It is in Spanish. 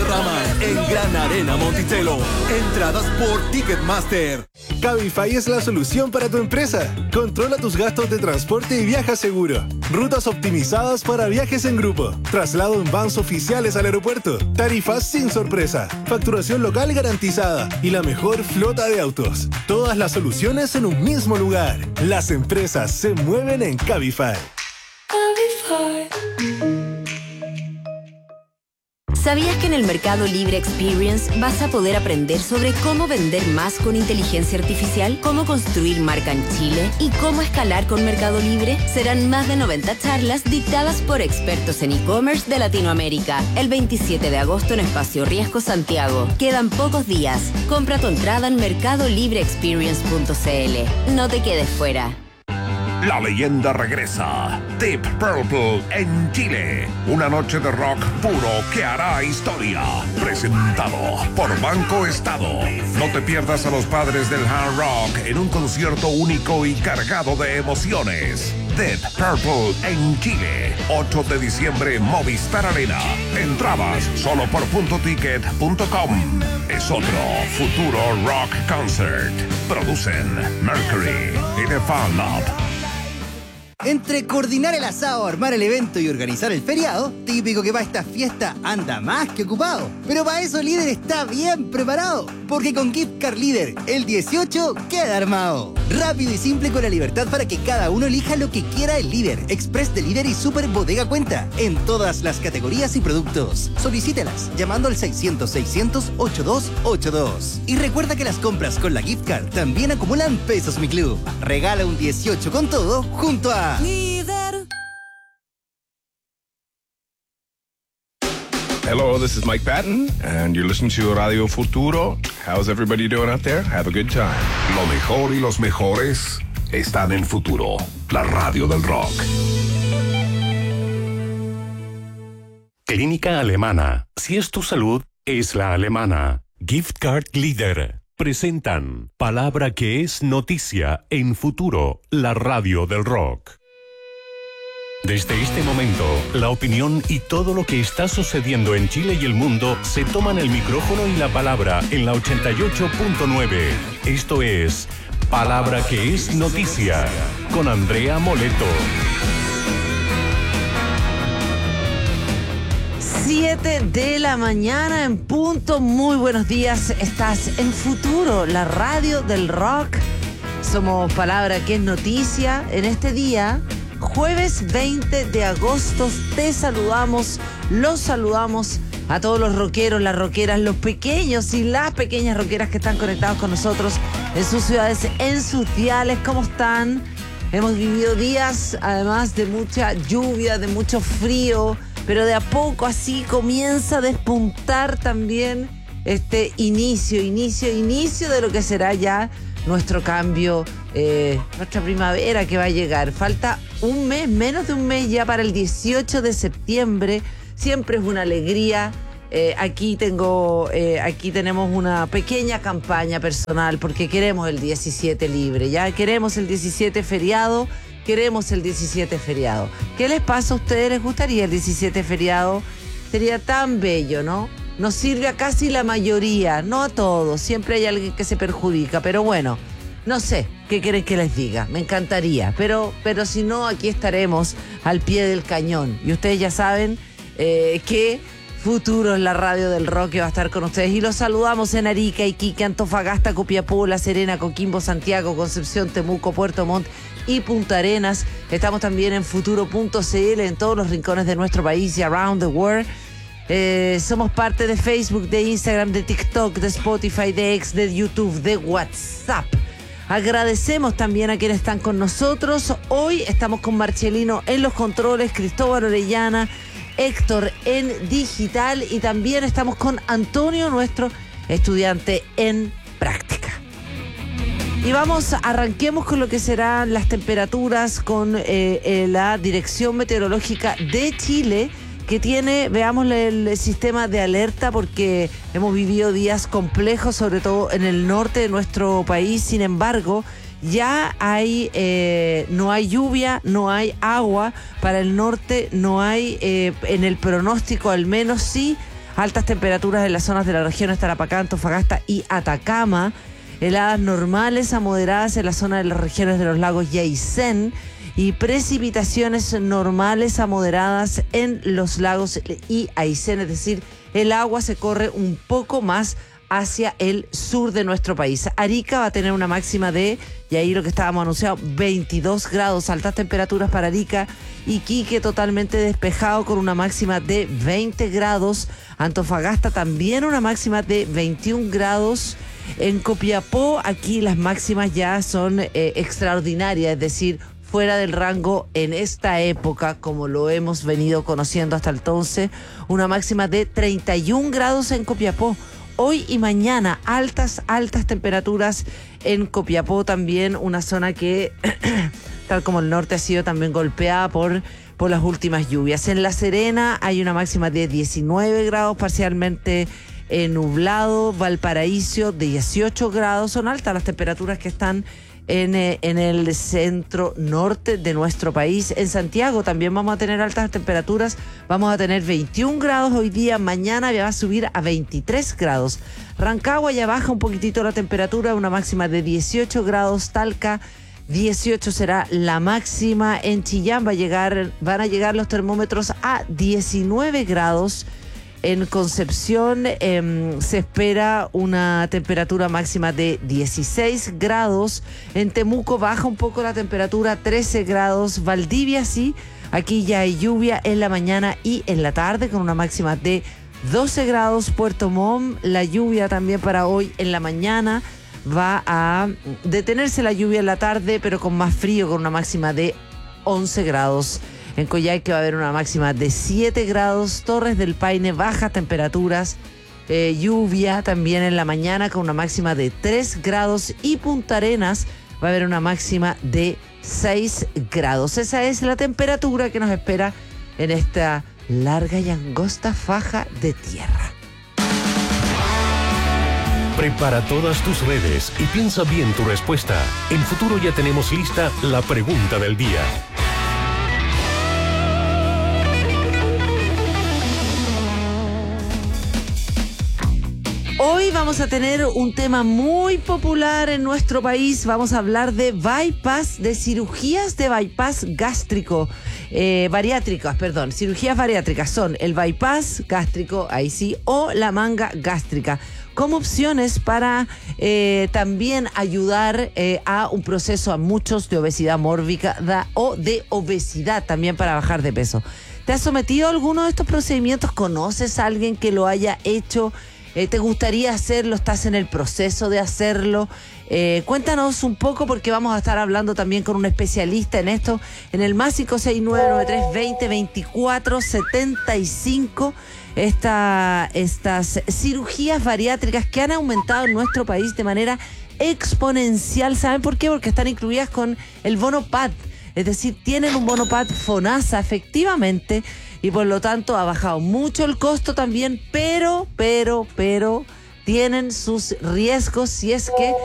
derraman en Gran Arena Monticello. Entradas por Ticketmaster. Cabify es la solución para tu empresa. Controla tus gastos de transporte y viaja seguro. Rutas optimizadas para viajes en grupo. Traslado en vans oficiales al aeropuerto. Tarifas sin sorpresa. Facturación local garantizada. Y la mejor flota de autos. Todas las soluciones en un mismo lugar. Las empresas se mueven en Cabify. ¿Sabías que en el Mercado Libre Experience vas a poder aprender sobre cómo vender más con inteligencia artificial, cómo construir marca en Chile y cómo escalar con Mercado Libre? Serán más de 90 charlas dictadas por expertos en e-commerce de Latinoamérica. El 27 de agosto en Espacio Riesgo Santiago. Quedan pocos días. Compra tu entrada en mercadolibreexperience.cl. No te quedes fuera. La leyenda regresa. Deep Purple en Chile. Una noche de rock puro que hará historia. Presentado por Banco Estado. No te pierdas a los padres del hard rock en un concierto único y cargado de emociones. Deep Purple en Chile. 8 de diciembre, Movistar Arena. Entradas solo por .ticket.com. Es otro futuro rock concert. Producen Mercury y The Fan Lab. Entre coordinar el asado, armar el evento y organizar el feriado, típico que para esta fiesta anda más que ocupado. Pero para eso Líder está bien preparado, porque con Gift Card Líder, el 18 queda armado. Rápido y simple con la libertad para que cada uno elija lo que quiera el Líder, Express Delivery y Super Bodega Cuenta, en todas las categorías y productos. Solicítelas llamando al 600-600-8282. Y recuerda que las compras con la Gift Card también acumulan pesos Mi Club. Regala un 18 con todo junto a Líder. Hello, this is Mike Patton, and you're listening to Radio Futuro. How's everybody doing out there? Have a good time. Lo mejor y los mejores están en Futuro, la radio del rock. Clínica Alemana. Si es tu salud, es la alemana. Gift Card Líder. Presentan Palabra que es noticia en Futuro, la radio del rock. Desde este momento, la opinión y todo lo que está sucediendo en Chile y el mundo se toman el micrófono y la palabra en la 88.9. Esto es Palabra que es noticia con Andrea Moleto. 7 de la mañana en punto. Muy buenos días. Estás en Futuro, la radio del rock. Somos Palabra que es noticia en este día. Jueves 20 de agosto te saludamos, los saludamos a todos los rockeros, las rockeras, los pequeños y las pequeñas rockeras que están conectados con nosotros en sus ciudades, en sus diales. ¿Cómo están? Hemos vivido días, además de mucha lluvia, de mucho frío, pero de a poco así comienza a despuntar también este inicio de lo que será ya nuestro cambio, nuestra primavera que va a llegar. Falta un mes, menos de un mes ya para el 18 de septiembre. Siempre es una alegría. Aquí tenemos una pequeña campaña personal porque queremos el 17 libre, ya queremos el 17 feriado, ¿Qué les pasa a ustedes? ¿Les gustaría el 17 feriado? Sería tan bello, ¿no? Nos sirve a casi la mayoría, no a todos. Siempre hay alguien que se perjudica, pero bueno, no sé, ¿qué quieren que les diga? Me encantaría, pero si no, aquí estaremos al pie del cañón. Y ustedes ya saben que Futuro es la radio del rock que va a estar con ustedes. Y los saludamos en Arica, Iquique, Antofagasta, Copiapó, La Serena, Coquimbo, Santiago, Concepción, Temuco, Puerto Montt y Punta Arenas. Estamos también en futuro.cl en todos los rincones de nuestro país y around the world. Somos parte de Facebook, de Instagram, de TikTok, de Spotify, de X, de YouTube, de WhatsApp. Agradecemos también a quienes están con nosotros. Hoy estamos con Marcelino en los controles, Cristóbal Orellana, Héctor en digital y también estamos con Antonio, nuestro estudiante en práctica. Y arranquemos con lo que serán las temperaturas con la Dirección Meteorológica de Chile, que tiene, veamos el sistema de alerta, porque hemos vivido días complejos, sobre todo en el norte de nuestro país. Sin embargo, ya no hay lluvia, no hay agua para el norte, no hay en el pronóstico al menos. Sí Altas temperaturas en las zonas de las regiones Tarapacá, Antofagasta y Atacama. Heladas normales a moderadas en la zona de las regiones de los lagos y Aysén. Y precipitaciones normales a moderadas en los lagos y Aysén. Es decir, el agua se corre un poco más hacia el sur de nuestro país. Arica va a tener una máxima de, y ahí lo que estábamos anunciando, 22 grados, altas temperaturas para Arica. Iquique totalmente despejado con una máxima de 20 grados. Antofagasta también una máxima de 21 grados. En Copiapó, aquí las máximas ya son extraordinarias, es decir, fuera del rango en esta época, como lo hemos venido conociendo hasta entonces. Una máxima de 31 grados en Copiapó. Hoy y mañana, altas temperaturas en Copiapó también, una zona que, tal como el norte, ha sido también golpeada por las últimas lluvias. En La Serena hay una máxima de 19 grados, parcialmente nublado. Valparaíso, 18 grados. Son altas las temperaturas que están en el centro norte de nuestro país. En Santiago también vamos a tener altas temperaturas. Vamos a tener 21 grados hoy día. Mañana va a subir a 23 grados. Rancagua ya baja un poquitito la temperatura, una máxima de 18 grados. Talca, 18 será la máxima. En Chillán van a llegar los termómetros a 19 grados. En Concepción se espera una temperatura máxima de 16 grados. En Temuco baja un poco la temperatura, 13 grados. Valdivia sí, aquí ya hay lluvia en la mañana y en la tarde con una máxima de 12 grados. Puerto Montt, la lluvia también para hoy en la mañana. Va a detenerse la lluvia en la tarde, pero con más frío, con una máxima de 11 grados. En Coyhaique va a haber una máxima de 7 grados. Torres del Paine, bajas temperaturas. Lluvia también en la mañana con una máxima de 3 grados. Y Punta Arenas va a haber una máxima de 6 grados. Esa es la temperatura que nos espera en esta larga y angosta faja de tierra. Prepara todas tus redes y piensa bien tu respuesta. En Futuro ya tenemos lista la pregunta del día. Hoy vamos a tener un tema muy popular en nuestro país. Vamos a hablar de bypass, de cirugías de bypass gástrico, bariátricas, perdón. Cirugías bariátricas son el bypass gástrico, ahí sí, o la manga gástrica, como opciones para también ayudar a un proceso a muchos de obesidad mórbida o de obesidad también para bajar de peso. ¿Te has sometido a alguno de estos procedimientos? ¿Conoces a alguien que lo haya hecho? ¿Te gustaría hacerlo? ¿Estás en el proceso de hacerlo? Cuéntanos un poco, porque vamos a estar hablando también con un especialista en esto, en el más 569-9320-2475. Estas cirugías bariátricas que han aumentado en nuestro país de manera exponencial. ¿Saben por qué? Porque están incluidas con el bono PAD. Es decir, tienen un bono PAD FONASA, efectivamente, y por lo tanto ha bajado mucho el costo también, pero tienen sus riesgos si es que